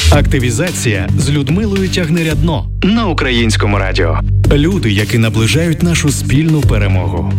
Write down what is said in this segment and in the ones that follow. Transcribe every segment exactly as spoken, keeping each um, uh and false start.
Активізація з Людмилою Тягнирядно на Українському радіо. Люди, які наближають нашу спільну перемогу.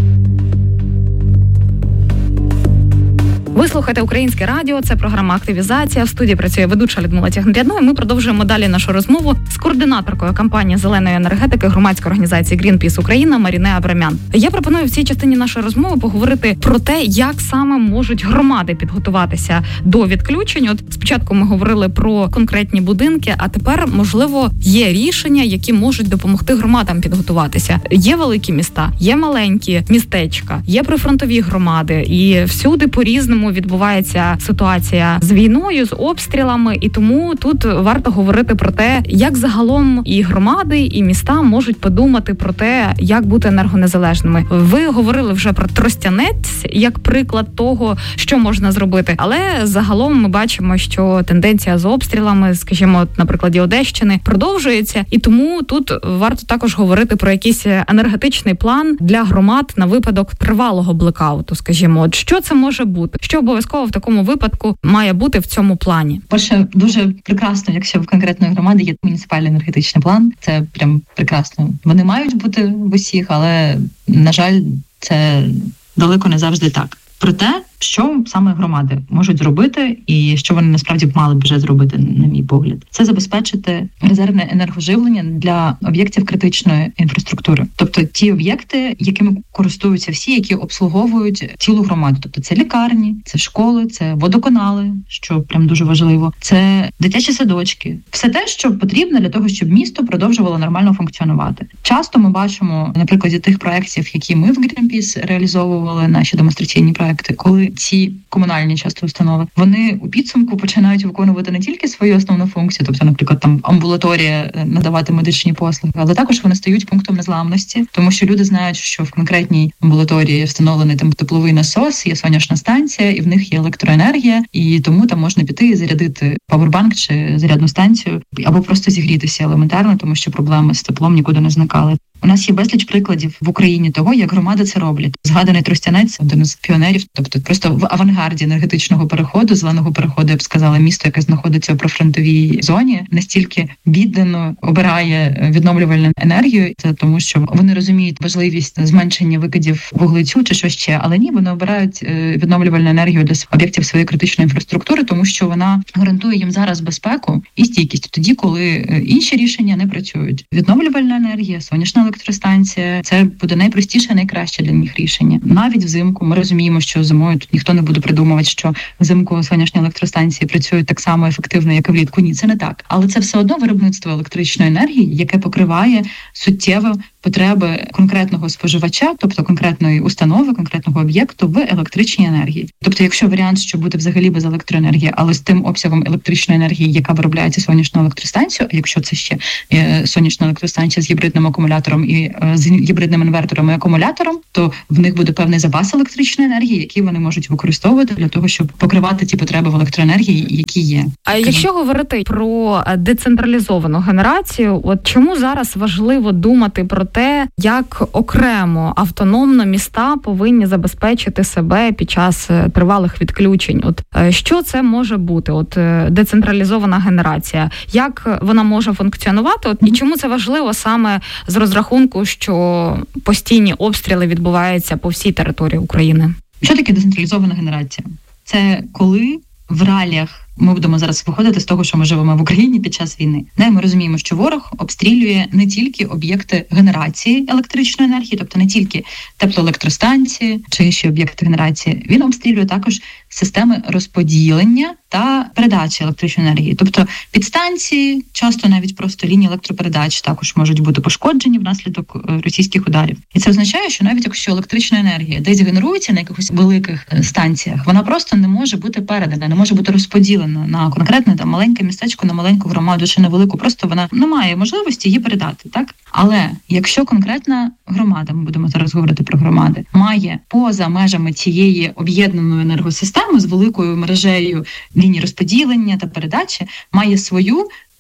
Ви слухаєте Українське радіо, це програма «Активізація». В студії працює ведуча Людмила Тягнирядно, і ми продовжуємо далі нашу розмову з координаторкою кампанії зеленої енергетики громадської організації Greenpeace Україна Марінею Абрамян. Я пропоную в цій частині нашої розмови поговорити про те, як саме можуть громади підготуватися до відключень. От спочатку ми говорили про конкретні будинки, а тепер, можливо, є рішення, які можуть допомогти громадам підготуватися. Є великі міста, є маленькі містечка, є прифронтові громади, і всюди по-різному відбувається ситуація з війною, з обстрілами, і тому тут варто говорити про те, як загалом і громади, і міста можуть подумати про те, як бути енергонезалежними. Ви говорили вже про Тростянець як приклад того, що можна зробити, але загалом ми бачимо, що тенденція з обстрілами, скажімо, на прикладі Одещини, продовжується, і тому тут варто також говорити про якийсь енергетичний план для громад на випадок тривалого блекауту, скажімо. От що це може бути? Що обов'язково в такому випадку має бути в цьому плані? Перше, дуже прекрасно, якщо в конкретної громади є муніципальний енергетичний план. Це прям прекрасно. Вони мають бути в усіх, але, на жаль, це далеко не завжди так. Про те, що саме громади можуть зробити і що вони насправді б мали б вже зробити, на мій погляд, це забезпечити резервне енергоживлення для об'єктів критичної інфраструктури. Тобто ті об'єкти, якими користуються всі, які обслуговують цілу громаду. Тобто це лікарні, це школи, це водоканали, що прям дуже важливо, це дитячі садочки. Все те, що потрібно для того, щоб місто продовжувало нормально функціонувати. Часто ми бачимо, на прикладі тих проєктів, які ми в Greenpeace реалізовували, наші демонстраційні проєкти, коли ці комунальні часто установи, вони у підсумку починають виконувати не тільки свою основну функцію, тобто, наприклад, там амбулаторія надавати медичні послуги, але також вони стають пунктом незламності, тому що люди знають, що в конкретній амбулаторії встановлений там тепловий насос, є сонячна станція, і в них є електроенергія, і тому там можна піти і зарядити павербанк чи зарядну станцію, або просто зігрітися елементарно, тому що проблеми з теплом нікуди не зникали. У нас є безліч прикладів в Україні того, як громади це роблять. Згаданий Тростянець – один з піонерів, тобто просто в авангарді енергетичного переходу, зеленого переходу, я б сказала, місто, яке знаходиться у прифронтовій зоні, настільки віддано обирає відновлювальну енергію. Це тому, що вони розуміють важливість зменшення викидів вуглецю чи що ще, але ні, вони обирають відновлювальну енергію для об'єктів своєї критичної інфраструктури, тому що вона гарантує їм зараз безпеку і стійкість тоді, коли інші рішення не працюють. Відновлювальна енергія, сонячна електростанція – це буде найпростіше, найкраще для них рішення. Навіть взимку ми розуміємо, що зимою тут ніхто не буде придумувати, що взимку сонячні електростанції працюють так само ефективно, як і влітку. Ні, це не так. Але це все одно виробництво електричної енергії, яке покриває суттєво потреби конкретного споживача, тобто конкретної установи, конкретного об'єкту в електричній енергії. Тобто, якщо варіант, що буде взагалі без електроенергії, але з тим обсягом електричної енергії, яка виробляється сонячною електростанцією, а якщо це ще сонячна електростанція з гібридним акумулятором і з гібридним інвертором і акумулятором, то в них буде певний запас електричної енергії, який вони можуть використовувати для того, щоб покривати ті потреби в електроенергії, які є. А якщо говорити про децентралізовану генерацію, от чому зараз важливо думати про те, як окремо автономно міста повинні забезпечити себе під час тривалих відключень? От що це може бути? От децентралізована генерація, як вона може функціонувати? От і чому це важливо саме з розрахунку, що постійні обстріли відбуваються по всій території України? Що таке децентралізована генерація? Це коли в реаліях ми будемо зараз виходити з того, що ми живемо в Україні під час війни. Не, ми розуміємо, що ворог обстрілює не тільки об'єкти генерації електричної енергії, тобто не тільки теплоелектростанції чи інші об'єкти генерації. Він обстрілює також системи розподілення та передачі електричної енергії. Тобто підстанції, часто навіть просто лінії електропередач також можуть бути пошкоджені внаслідок російських ударів. І це означає, що навіть якщо електрична енергія десь генерується на якихось великих станціях, вона просто не може бути передана, не може бути розподілена на конкретне там маленьке містечко, на маленьку громаду чи на велику, просто вона не має можливості її передати, так? Але якщо конкретна громада, ми будемо зараз говорити про громади, має поза межами цієї об'єднаної енергосистеми з великою мережею ліній розподілення та передачі, має свою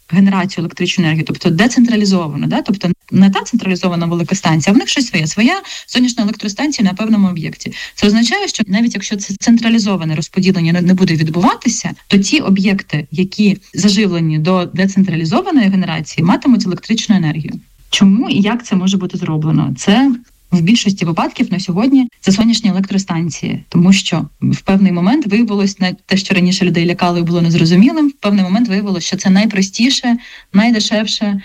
генерацію електричної енергії, тобто децентралізовано, да? Тобто не та централізована велика станція, а в них щось своє, своя сонячна електростанція на певному об'єкті. Це означає, що навіть якщо це централізоване розподілення не буде відбуватися, то ті об'єкти, які заживлені до децентралізованої генерації, матимуть електричну енергію. Чому і як це може бути зроблено? Це в більшості випадків на сьогодні це сонячні електростанції, тому що в певний момент виявилось, на те, що раніше людей лякало і було незрозумілим, в певний момент виявилося, що це найпростіше, найдешевше,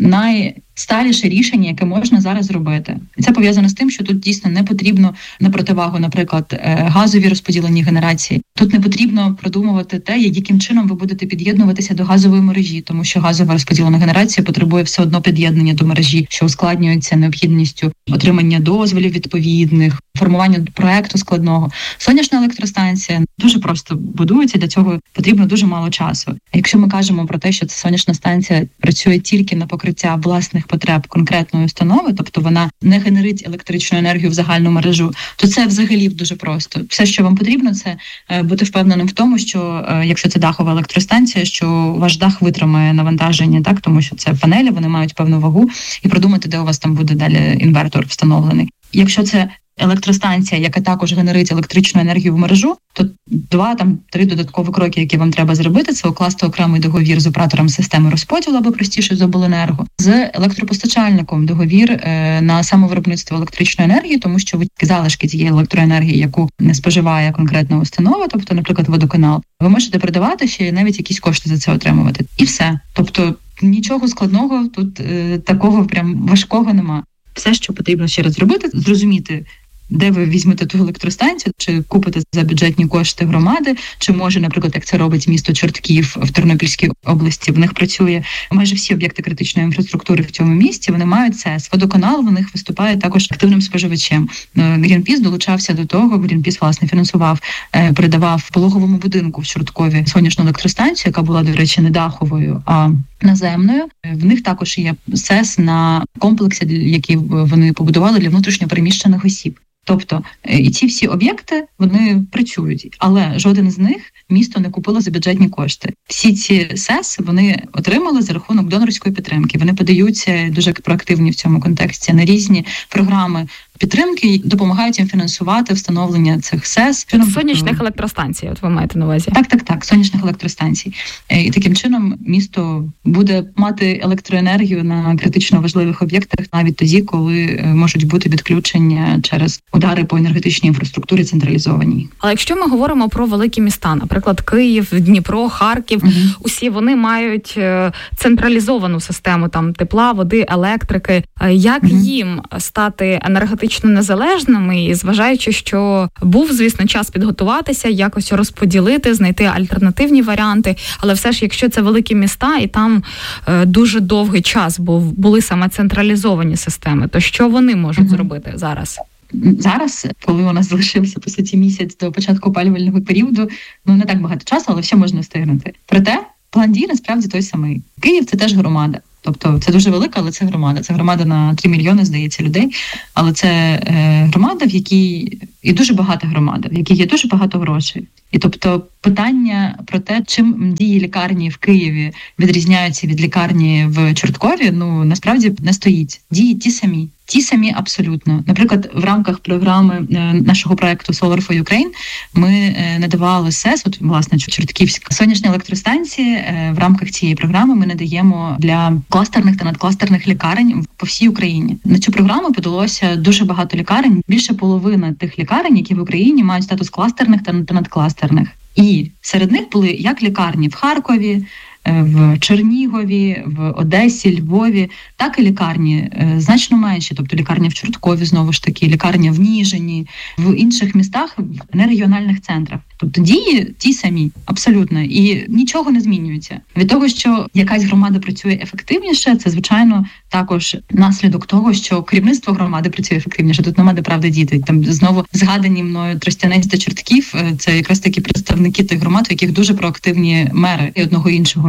найсталіше рішення, яке можна зараз зробити. І це пов'язано з тим, що тут дійсно не потрібно на противагу, наприклад, газові розподілені генерації. Тут не потрібно продумувати те, яким чином ви будете під'єднуватися до газової мережі, тому що газова розподілена генерація потребує все одно під'єднання до мережі, що ускладнюється необхідністю отримання дозволів відповідних, формування проекту складного. Сонячна електростанція дуже просто будується, для цього потрібно дуже мало часу. А якщо ми кажемо про те, що ця сонячна станція працює тільки на покриття власних потреб конкретної установи, тобто вона не генерить електричну енергію в загальну мережу, то це взагалі дуже просто. Все, що вам потрібно, це бути впевненим в тому, що якщо це дахова електростанція, що ваш дах витримає навантаження, так, тому що це панелі, вони мають певну вагу, і продумати, де у вас там буде далі інвертор встановлений. Якщо це електростанція, яка також генерить електричну енергію в мережу, то два, там, три додаткові кроки, які вам треба зробити, це укласти окремий договір з оператором системи розподілу, або простіше з обленерго, з електропостачальником договір е, на самовиробництво електричної енергії, тому що ви залишки цієї електроенергії, яку не споживає конкретна установа, тобто, наприклад, водоканал, ви можете передавати ще й навіть якісь кошти за це отримувати. І все. Тобто нічого складного тут е, такого прям важкого нема. Все, що потрібно ще раз зробити, зрозуміти, де ви візьмете ту електростанцію, чи купите за бюджетні кошти громади, чи може, наприклад, як це робить місто Чортків в Тернопільській області, в них працює майже всі об'єкти критичної інфраструктури в цьому місті, вони мають СЕС. Водоканал в них виступає також активним споживачем. Greenpeace долучався до того, Greenpeace, власне, фінансував, передавав в пологовому будинку в Чорткові сонячну електростанцію, яка була, до речі, не даховою, а наземною. В них також є СЕС на комплексі, який вони побудували для внутрішньопереміщених осіб. Тобто і ці всі об'єкти, вони працюють, але жоден з них місто не купило за бюджетні кошти. Всі ці СЕС вони отримали за рахунок донорської підтримки. Вони подаються дуже проактивні в цьому контексті на різні програми підтримки і допомагають їм фінансувати встановлення цих СЕС. Сонячних електростанцій, от ви маєте на увазі? Так, так, так, сонячних електростанцій. І таким чином місто буде мати електроенергію на критично важливих об'єктах навіть тоді, коли можуть бути відключення через удари по енергетичній інфраструктурі централізованій. Але якщо ми говоримо про великі міста, наприклад, Київ, Дніпро, Харків, угу. усі вони мають централізовану систему там тепла, води, електрики. Як угу. їм стати енергетично незалежними, і зважаючи, що був, звісно, час підготуватися, якось розподілити, знайти альтернативні варіанти, але все ж, якщо це великі міста, і там е, дуже довгий час був, були саме централізовані системи, то що вони можуть mm-hmm. зробити зараз? Зараз, коли у нас залишився, по суті, місяць до початку опалювального періоду, ну, не так багато часу, але все можна встигнути. Проте, план дій насправді той самий. Київ – це теж громада. Тобто це дуже велика, але це громада. Це громада на три мільйони, здається, людей. Але це е, громада, в якій і дуже багата громада, в якій є дуже багато грошей. І тобто питання про те, чим дії лікарні в Києві відрізняються від лікарні в Чорткові, ну, насправді не стоїть. Дії ті самі. Ті самі абсолютно. Наприклад, в рамках програми нашого проекту Solar for Ukraine ми надавали СЕС, от, власне, Чортківська сонячні електростанції. В рамках цієї програми ми надаємо для кластерних та надкластерних лікарень по всій Україні. На цю програму подалося дуже багато лікарень. Більше половини тих лікарень, які в Україні мають статус кластерних та надкластерних. І серед них були як лікарні в Харкові, в Чернігові, в Одесі, Львові, так і лікарні значно менші, тобто лікарня в Чорткові, знову ж таки, лікарня в Ніжині, в інших містах, в нерегіональних центрах. Тобто дії ті самі, абсолютно, і нічого не змінюється. Від того, що якась громада працює ефективніше, це, звичайно, також наслідок того, що керівництво громади працює ефективніше. Тут нема де правди діти. Там знову згадані мною Тростянець та Чортків, це якраз такі представники тих громад, у яких дуже проактивні мери і одного і іншого міста.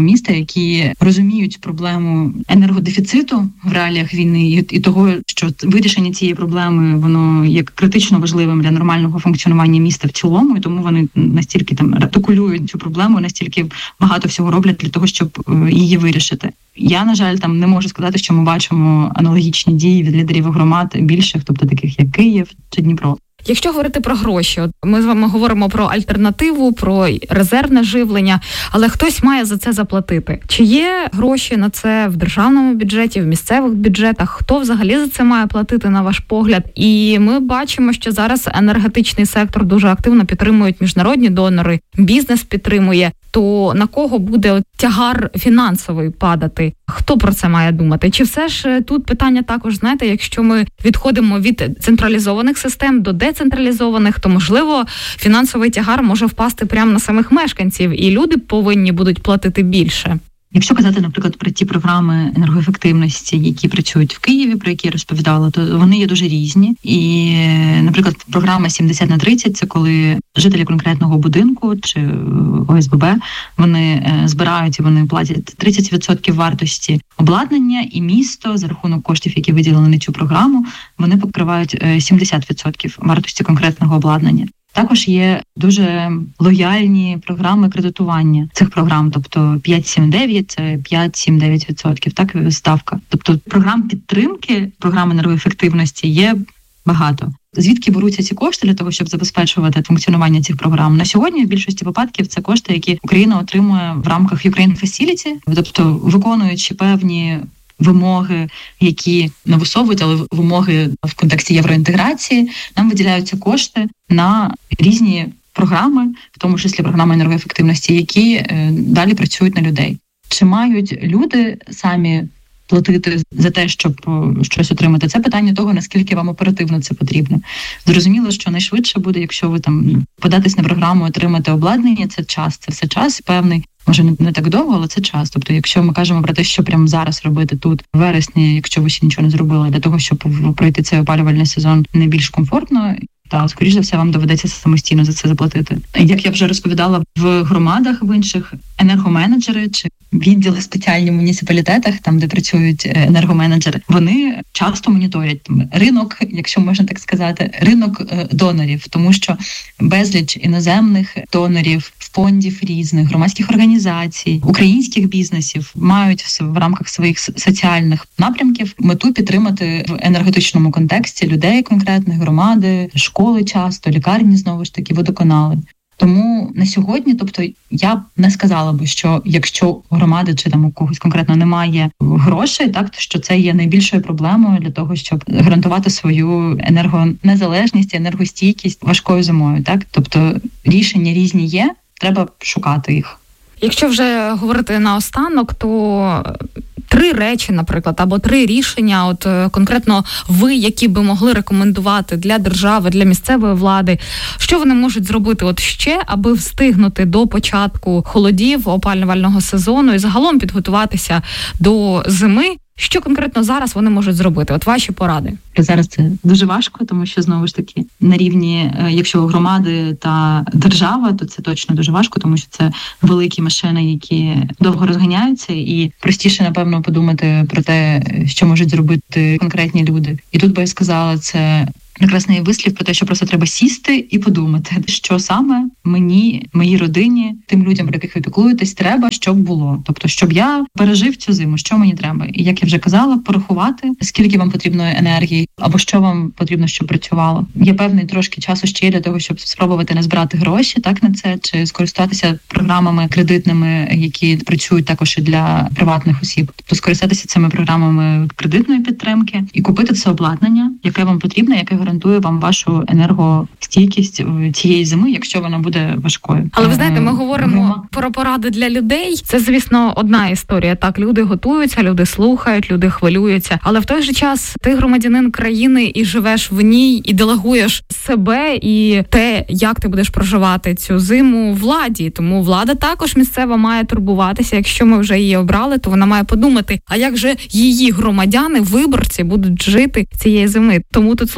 міста, які розуміють проблему енергодефіциту в реаліях війни і, і того, що вирішення цієї проблеми воно є критично важливим для нормального функціонування міста в цілому, і тому вони настільки там артикулюють цю проблему, настільки багато всього роблять для того, щоб її вирішити. Я, на жаль, там не можу сказати, що ми бачимо аналогічні дії від лідерів громад більших, тобто таких як Київ чи Дніпро. Якщо говорити про гроші, от ми з вами говоримо про альтернативу, про резервне живлення, але хтось має за це заплатити. Чи є гроші на це в державному бюджеті, в місцевих бюджетах? Хто взагалі за це має платити, на ваш погляд? І ми бачимо, що зараз енергетичний сектор дуже активно підтримують міжнародні донори, бізнес підтримує. То на кого буде от тягар фінансовий падати? Хто про це має думати? Чи все ж тут питання також, знаєте, якщо ми відходимо від централізованих систем до децентралізованих, то, можливо, фінансовий тягар може впасти прямо на самих мешканців, і люди повинні будуть платити більше. Якщо казати, наприклад, про ті програми енергоефективності, які працюють в Києві, про які я розповідала, то вони є дуже різні. І, наприклад, програма сімдесят на тридцять – це коли жителі конкретного будинку чи О С Б Б, вони збирають і вони платять тридцять відсотків вартості обладнання, і місто за рахунок коштів, які виділені на цю програму, вони покривають сімдесят відсотків вартості конкретного обладнання. Також є дуже лояльні програми кредитування цих програм, тобто п'ять сім дев'ять – це п'ять сім дев'ять відсотків, так, ставка. Тобто програм підтримки, програм енергоефективності є багато. Звідки беруться ці кошти для того, щоб забезпечувати функціонування цих програм? На сьогодні в більшості випадків це кошти, які Україна отримує в рамках Ukraine Facility, тобто виконуючи певні вимоги, які не висовують, але вимоги в контексті євроінтеграції, нам виділяються кошти на різні програми, в тому числі програми енергоефективності, які далі працюють на людей. Чи мають люди самі платити за те, щоб щось отримати? Це питання того, наскільки вам оперативно це потрібно. Зрозуміло, що найшвидше буде, якщо ви там податись на програму, отримати обладнання, це час, це все час певний. Може, не так довго, але це час. Тобто, якщо ми кажемо про те, що прямо зараз робити тут, в вересні, якщо ви ще нічого не зробили, для того, щоб пройти цей опалювальний сезон не більш комфортно, та, скоріш за все, вам доведеться самостійно за це заплатити. Як я вже розповідала, в громадах, в інших енергоменеджери чи відділи спеціальні в муніципалітетах, там, де працюють енергоменеджери, вони часто моніторять там, ринок, якщо можна так сказати, ринок донорів, тому що безліч іноземних донорів, фондів різних, громадських організацій, українських бізнесів мають в рамках своїх соціальних напрямків мету підтримати в енергетичному контексті людей конкретних, громади, школи часто, лікарні, знову ж таки, водоканали. Тому на сьогодні, тобто, я б не сказала би, що якщо у громади чи там у когось конкретно немає грошей, так, то що це є найбільшою проблемою для того, щоб гарантувати свою енергонезалежність, енергостійкість важкою зимою, так? Тобто рішення різні є, треба шукати їх. Якщо вже говорити наостанок, то три речі, наприклад, або три рішення, от конкретно ви, які би могли рекомендувати для держави, для місцевої влади, що вони можуть зробити от ще, аби встигнути до початку холодів, опалювального сезону і загалом підготуватися до зими? Що конкретно зараз вони можуть зробити? От ваші поради. Зараз це дуже важко, тому що, знову ж таки, на рівні, якщо громади та держава, то це точно дуже важко, тому що це великі машини, які довго розганяються, і простіше, напевно, подумати про те, що можуть зробити конкретні люди. І тут би я сказала, це прекрасний вислів про те, що просто треба сісти і подумати, що саме мені, моїй родині, тим людям, про яких ви піклуєтесь, треба, щоб було. Тобто, щоб я пережив цю зиму, що мені треба. І, як я вже казала, порахувати, скільки вам потрібно енергії, або що вам потрібно, щоб працювало. Є певний трошки часу ще для того, щоб спробувати назбирати гроші, так, на це, чи скористатися програмами кредитними, які працюють також і для приватних осіб. Тобто, скористатися цими програмами кредитної підтримки і купити це обладнання, яке вам потрібно, яке гарантує вам вашу енергостійкість цієї зими, якщо вона буде важкою. Але ви знаєте, ми говоримо Гума. про поради для людей. Це, звісно, одна історія. Так, люди готуються, люди слухають, люди хвилюються. Але в той же час ти громадянин країни і живеш в ній, і делегуєш себе і те, як ти будеш проживати цю зиму владі. Тому влада також місцева має турбуватися. Якщо ми вже її обрали, то вона має подумати, а як же її громадяни, виборці будуть жити цієї зими. Тому тут слушне питання.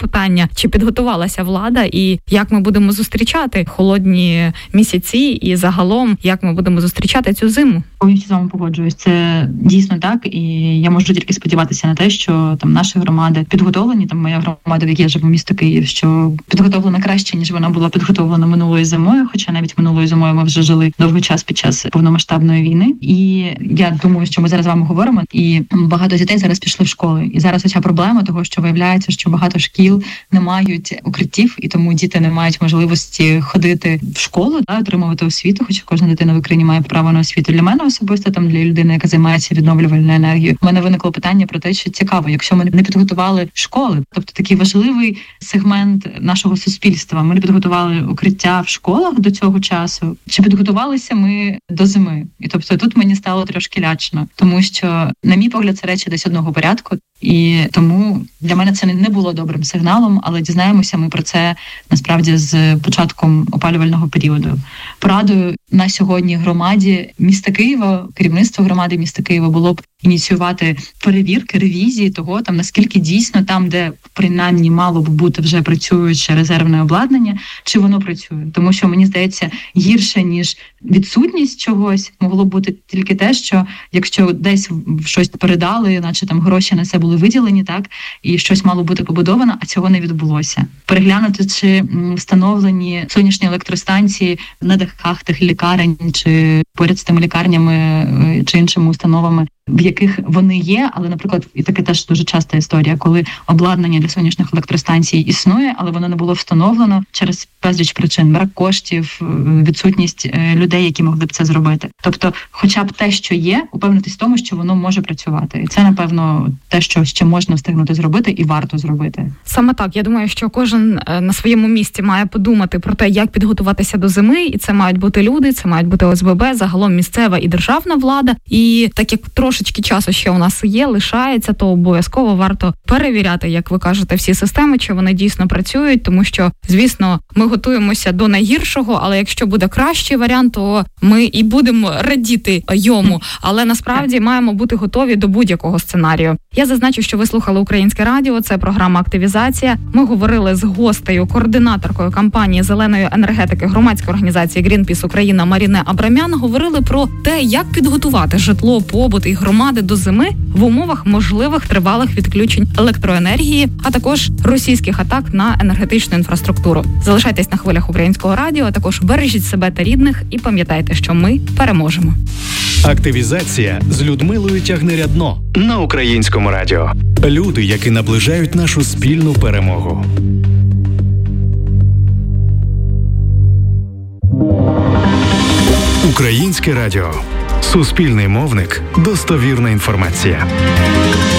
питання, чи підготувалася влада і як ми будемо зустрічати холодні місяці і загалом, як ми будемо зустрічати цю зиму. Повністю з вами погоджуюсь. Це дійсно так, і я можу тільки сподіватися на те, що там наші громади підготовлені, там моя громада, в якій я живу, місто Київ, що підготовлена краще, ніж вона була підготовлена минулою зимою, хоча навіть минулою зимою ми вже жили довгий час під час повномасштабної війни. І я думаю, що ми зараз з вами говоримо, і багато дітей зараз пішли в школи. І зараз оця проблема того, що виявляється, що багато шкіл не мають укриттів, і тому діти не мають можливості ходити в школу, да, отримувати освіту, хоча кожна дитина в Україні має право на освіту. Для мене особисто, там, для людини, яка займається відновлювальною енергією, у мене виникло питання про те, що цікаво, якщо ми не підготували школи, тобто такий важливий сегмент нашого суспільства, ми не підготували укриття в школах до цього часу, чи підготувалися ми до зими? І тобто тут мені стало трошки лячно, тому що, на мій погляд, це речі десь одного порядку, і тому для мене це не було добрим сигналом, але дізнаємося ми про це насправді з початком опалювального періоду. Порадою на сьогодні громаді міста Києва, керівництво громади міста Києва було б ініціювати перевірки, ревізії того, там наскільки дійсно там, де принаймні мало б бути вже працююче резервне обладнання, чи воно працює. Тому що, мені здається, гірше, ніж відсутність чогось, могло б бути тільки те, що якщо десь щось передали, наче там гроші на це були виділені, так, і щось мало бути побудовано, а цього не відбулося. Переглянути, чи встановлені сонячні електростанції на дахах тих лікарень, чи поряд з тими лікарнями, чи іншими установами, в яких вони є, але, наприклад, і таке теж дуже часта історія, коли обладнання для сонячних електростанцій існує, але воно не було встановлено через безліч причин, брак коштів, відсутність людей, які могли б це зробити. Тобто, хоча б те, що є, упевнитись в тому, що воно може працювати. І це, напевно, те, що ще можна встигнути зробити і варто зробити. Саме так. Я думаю, що кожен на своєму місці має подумати про те, як підготуватися до зими, і це мають бути люди, це мають бути О С Б Б, загалом місцева і державна влада. І так як трошечки часу ще у нас є, лишається, то обов'язково варто перевіряти, як ви кажете, всі системи, чи вони дійсно працюють, тому що, звісно, ми готуємося до найгіршого, але якщо буде кращий варіант, то ми і будемо радіти йому, але насправді маємо бути готові до будь-якого сценарію. Я зазначу, що ви слухали Українське радіо, це програма «Активізація». Ми говорили з гостею, координаторкою кампанії зеленої енергетики громадської організації Greenpeace Україна Маріне Абрамян. Говорили про те, як підготувати житло, побут і громади до зими в умовах можливих тривалих відключень електроенергії, а також російських атак на енергетичну інфраструктуру. Залишайтесь на хвилях Українського радіо, а також бережіть себе та рідних і пам'ятайте, що ми переможемо. Активізація з Людмилою Тягнирядно на Українському радіо. Люди, які наближають нашу спільну перемогу. Українське радіо. Суспільний мовник. Достовірна інформація.